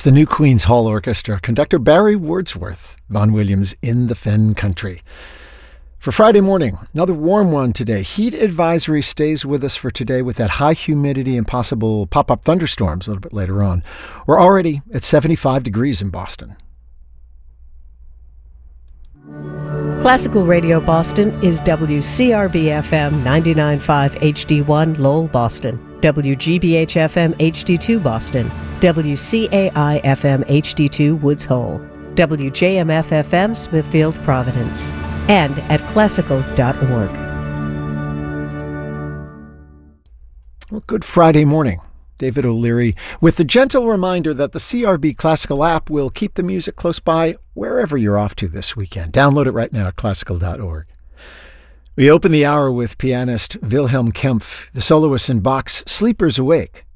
It's the New Queen's Hall Orchestra, conductor Barry Wordsworth, Vaughan Williams in the Fen Country. For Friday morning, another warm one today. Heat advisory stays with us for today with that high humidity and possible pop-up thunderstorms a little bit later on. We're already at 75 degrees in Boston. Classical Radio Boston is WCRB-FM 99.5 HD1 Lowell, Boston, WGBH-FM HD2 Boston, WCAI-FM HD2 Woods Hole, WJMF-FM Smithfield, Providence, and at classical.org. Well, good Friday morning. David O'Leary with the gentle reminder that the CRB Classical app will keep the music close by wherever you're off to this weekend. Download it right now at classical.org. We open the hour with pianist Wilhelm Kempff, the soloist in Bach's Sleepers Awake.